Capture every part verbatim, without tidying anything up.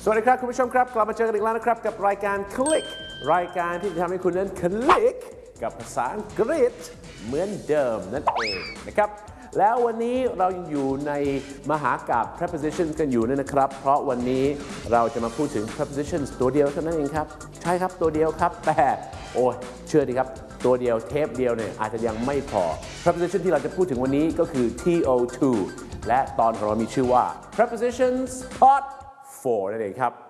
สวัสดีครับคุณผู้ชมครับกลับมาเจอกันอีกแล้วนะครับกับรายการคลิกรายการที่จะทำให้คุณนั้นคลิกกับภาษาอังกฤษเหมือนเดิมนั่นเองนะครับแล้ววันนี้เรายังอยู่ในมหากาพย์ preposition กันอยู่นะครับเพราะวันนี้เราจะมาพูดถึง prepositions ตัวเดียวเท่านั้นเองครับใช่ครับตัวเดียวครับแต่โอ้ยเชื่อดีครับตัวเดียวเทปเดียวเนี่ยอาจจะยังไม่พอ preposition ที่เราจะพูดถึงวันนี้ก็คือ ที โอ ทู และตอนของเรามีชื่อว่า prepositions part โฟร์ นั่นเองครับ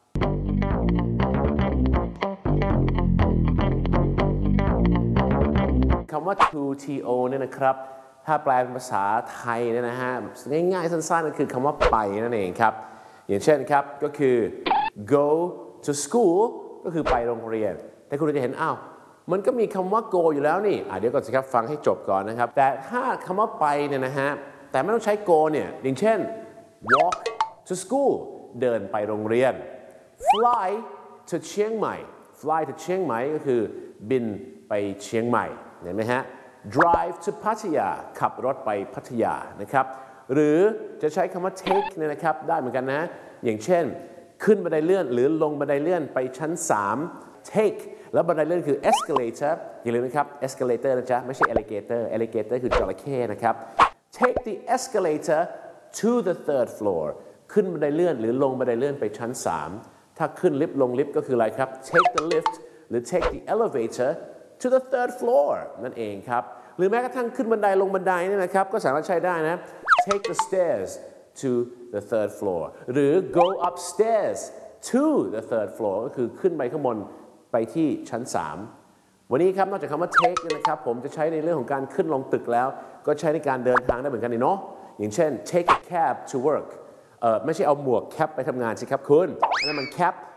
คำว่า to ที โอ เนี่ยนะครับถ้าแปลเป็นภาษาไทยเนี่ยนะฮะง่ายๆสั้นๆก็คือคำว่าไปนั่นเองครับอย่างเช่นครับก็คือ go to school ก็คือไปโรงเรียนแต่คุณจะเห็นอ้าวมันก็มีคำว่า go อยู่แล้วนี่เดี๋ยวก่อนสิครับฟังให้จบก่อนนะครับแต่ถ้าคำว่าไปเนี่ยนะฮะแต่ไม่ต้องใช้ go เนี่ยอย่างเช่น walk to school เดินไปโรงเรียน fly to เชียงใหม่ fly to เชียงใหม่ก็คือบินไปเชียงใหม่เห็นไหมฮะ drive to พัทยาขับรถไปพัทยานะครับหรือจะใช้คำว่า take เนี่ยนะครับได้เหมือนกันนะอย่างเช่นขึ้นบันไดเลื่อนหรือลงบันไดเลื่อนไปชั้นสาม take แล้วบันไดเลื่อนคือ escalator อย่าลืมนะครับ escalator นะจ๊ะไม่ใช่ alligator alligator คือจระเข้นะครับ take the escalator to the third floor ขึ้นบันไดเลื่อนหรือลงบันไดเลื่อนไปชั้นสามถ้าขึ้นลิฟต์ลงลิฟต์ก็คืออะไรครับ take the lift หรือ take the elevator to the third floor นั่นเองครับหรือแม้กระทั่งขึ้นบันไดลงบันไดเนี่ยนะครับก็สามารถใช้ได้นะ take the stairs to the third floor หรือ go upstairs to the third floor ก็คือขึ้นไปข้างบนไปที่ชั้นสามวันนี้ครับนอกจากคำว่า take เนี่ยนะครับผมจะใช้ในเรื่องของการขึ้นลงตึกแล้วก็ใช้ในการเดินทางได้เหมือนกันนี่เนาะอย่างเช่น take a cab to work เอ่อไม่ใช่เอาหมวกแคปไปทำงานสิครับคุณนั่นมันแคป